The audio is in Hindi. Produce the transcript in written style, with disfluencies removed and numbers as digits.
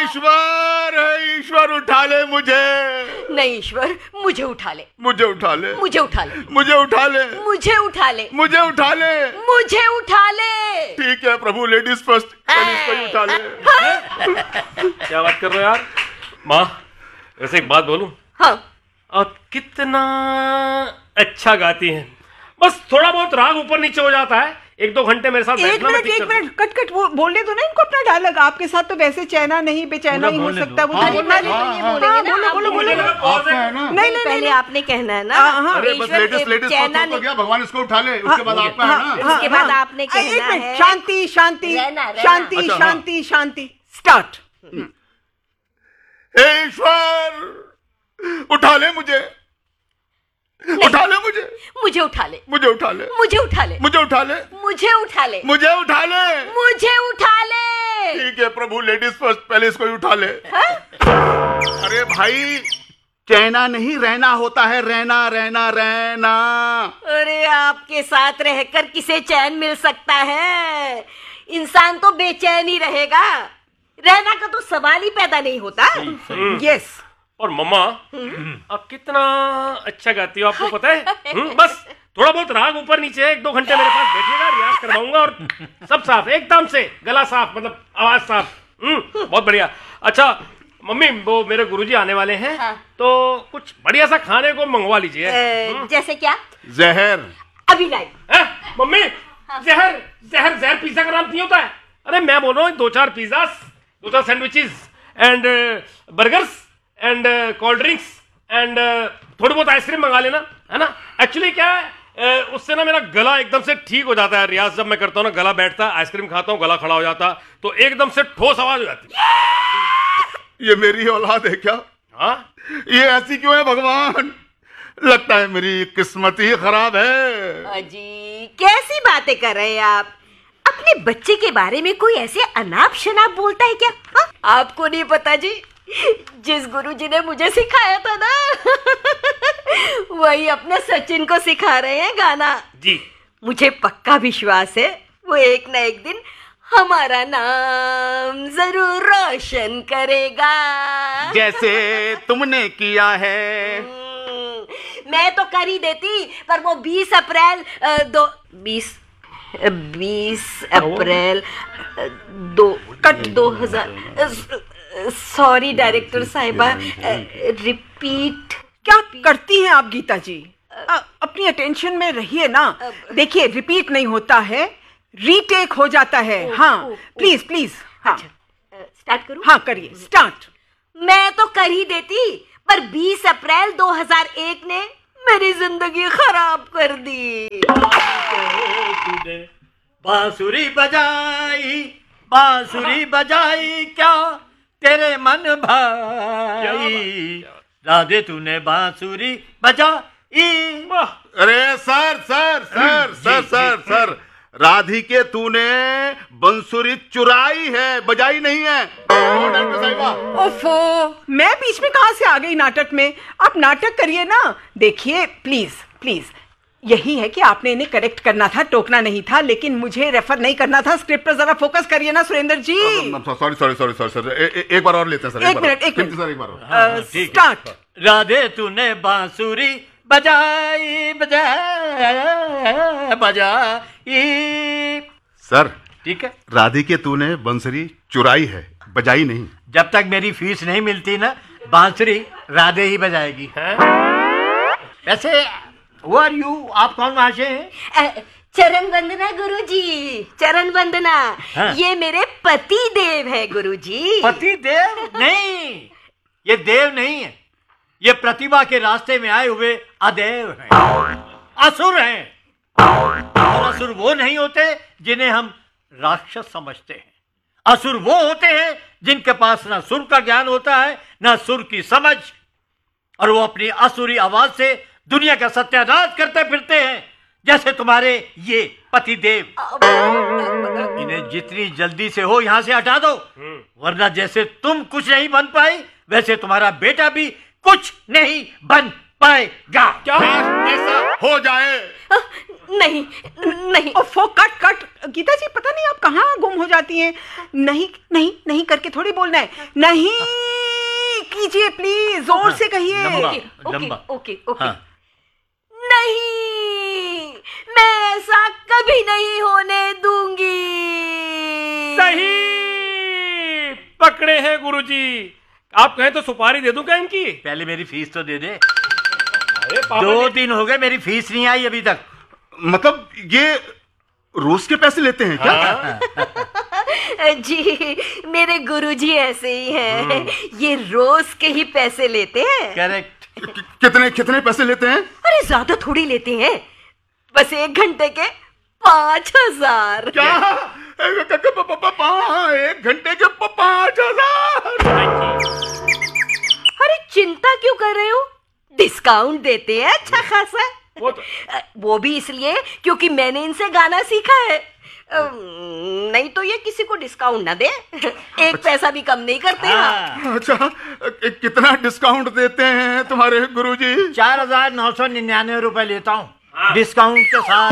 ईश्वर उठा ले मुझे। नहीं ईश्वर, मुझे उठा ले। मुझे उठा ले। मुझे उठा ले। मुझे उठा ले। मुझे उठा ले। मुझे उठा ले। मुझे उठा ले। ठीक है प्रभु, लेडीज फर्स्ट, इसको ही उठा ले। क्या बात कर रहे हो यार? माँ, वैसे एक बात बोलूं? हाँ। और कितना अच्छा गाती हैं। बस थोड़ा बहुत राग ऊपर नीचे हो जाता है। 1-2 घंटे मेरे साथ बैठना। एक मिनट कट बोलने दो ना इनको अपना डायलॉग। आपके साथ तो वैसे चैना नहीं बेचैना ही हो सकता। वो बोलो। नहीं, पहले आपने कहना है ना। अरे बस लेडीज फर्स्ट हो गया, भगवान इसको उठा ले, उसके बाद आपका है ना। उसके बाद आपने कहना है शांति शांति शांति शांति शांति। स्टार्ट। हे ईश्वर उठा ले मुझे। उठा ले मुझे। मुझे उठा ले। मुझे उठा ले। मुझे उठा ले। मुझे उठा ले। मुझे उठा ले। मुझे उठा ले। मुझे उठा ले। ठीक है प्रभु, लेडीज फर्स्ट, पहले इसको ही उठा ले। अरे भाई, कहना नहीं रहना होता है, रहना रहना रहना। अरे आपके साथ रहकर किसे चैन मिल सकता है? इंसान तो बेचैन ही रहेगा। रहना का तो सवाल ही पैदा नहीं होता। यस। और मम्मा, आप कितना अच्छा गाती हो, आपको पता है? बस थोड़ा बहुत राग ऊपर नीचे 1-2 घंटे मेरे पास बैठिएगा, रियाज करवाऊंगा और सब साफ, एकदम से गला साफ, मतलब आवाज साफ। बहुत बढ़िया। अच्छा मम्मी, वो मेरे गुरुजी आने वाले हैं। हाँ। तो कुछ बढ़िया सा खाने को मंगवा लीजिए। जैसे क्या? जहर। अभी लाई। मम्मी, जहर पिज्जा का नाम नहीं होता है। अरे मैं बोल रहा हूँ 2-4 pizza, 2-4 sandwiches and burgers and cold drinks and थोड़ी बहुत आइसक्रीम मंगा लेना, है ना। एक्चुअली क्या है, उससे ना मेरा गला एकदम से ठीक हो जाता है। रियाज जब मैं करता हूँ ना, गला बैठता है, आइसक्रीम खाता हूँ, गला खड़ा हो जाता, तो एकदम से ठोस आवाज हो जाती है। ये मेरी औलाद है क्या? हाँ, ये ऐसी क्यों है भगवान? लगता है मेरी किस्मत ही खराब है। अजी, कैसी बातें कर रहे हैं आप? अपने बच्चे के बारे में कोई ऐसे अनाप शनाप बोलता है क्या? हा? आपको नहीं पता जी, जिस गुरुजी ने मुझे सिखाया था ना वही अपने सचिन को सिखा रहे हैं गाना जी। मुझे पक्का विश्वास है वो एक ना एक दिन हमारा नाम जरूर रोशन करेगा, जैसे तुमने किया है। मैं तो कर ही देती, पर वो 20 अप्रैल 2000 सॉरी डायरेक्टर साहिबा, रिपीट। क्या करती हैं आप गीता जी? अपनी अटेंशन में रहिए ना। देखिए, रिपीट नहीं होता है, रीटेक हो जाता है। हाँ प्लीज। हाँ स्टार्ट करूं? हाँ करिए, स्टार्ट। मैं तो कर ही देती, पर 20 अप्रैल 2001 ने मेरी जिंदगी खराब कर दी। बांसुरी बजाई क्या तेरे मन भाई, राधे तूने बांसुरी बजाई। अरे सर, राधिके तूने बंसुरी चुराई है, बजाई नहीं है। ओफो, मैं बीच में कहां से आ गई नाटक में? आप नाटक करिए ना। देखिए प्लीज, यही है कि आपने इन्हें करेक्ट करना था, टोकना नहीं था, लेकिन मुझे रेफर नहीं करना था। स्क्रिप्ट पर जरा फोकस करिए ना सुरेंद्र जी। सॉरी, एक बार और लेते हैं सर। एक मिनट सर, एक बार और। स्टार्ट। राधे तूने बांसुरी बजाई सर ठीक है। राधिके तूने बंसुरी चुराई है, बजाई नहीं। जब तक मेरी फीस नहीं मिलती ना, बांसुरी राधे ही बजाएगी। वैसे Who are you? आप कौन महाशय हैं? चरण वंदना गुरुजी, चरण वंदना। हाँ। ये मेरे पति देव है गुरुजी। पति देव? नहीं, ये देव नहीं है, ये प्रतिभा के रास्ते में आए हुए अदेव हैं, असुर हैं। और असुर वो नहीं होते जिन्हें हम राक्षस समझते हैं। असुर वो होते हैं जिनके पास ना सुर का ज्ञान होता है, ना सुर की समझ, और वो अपनी असुरी आवाज से दुनिया का सत्यानाश करते फिरते हैं, जैसे तुम्हारे ये पति देव। इन्हें जितनी जल्दी से हो यहां से हटा दो, वरना जैसे तुम कुछ नहीं बन पाई, वैसे तुम्हारा बेटा भी कुछ नहीं बन पाएगा। क्या ऐसा हो जाए? नहीं नहीं। ओफो, कट कट। गीता जी, पता नहीं आप कहाँ गुम हो जाती हैं। नहीं नहीं नहीं करके थोड़ी बोलना है। नहीं कीजिए प्लीज, जोर से कहिए। लंबा। Okay okay okay. हाँ। नहीं, मैं ऐसा कभी नहीं होने दूंगी। सही पकड़े हैं गुरुजी। आप कहें तो सुपारी दे दूं क्या इनकी? पहले मेरी फीस तो दे दे। अरे पापा 2 दिन हो गए मेरी फीस नहीं आई अभी तक। मतलब ये रोज के पैसे लेते हैं क्या? जी, मेरे गुरुजी ऐसे ही हैं। ये रोज के ही पैसे लेते हैं। करेक्ट। कितने कितने पैसे लेते हैं? अरे ज्यादा थोड़ी लेते हैं, बस 1 घंटे के 5,000। क्या? 1 घंटे के 5,000? अरे चिंता क्यों कर रहे हो, डिस्काउंट देते हैं अच्छा खासा। वो भी इसलिए क्योंकि मैंने इनसे गाना सीखा है। नहीं तो ये किसी को डिस्काउंट ना दे। 1 पैसा भी कम नहीं करते। हाँ। अच्छा, कितना डिस्काउंट देते हैं तुम्हारे गुरुजी? 4,999 रुपए लेता हूँ डिस्काउंट के साथ।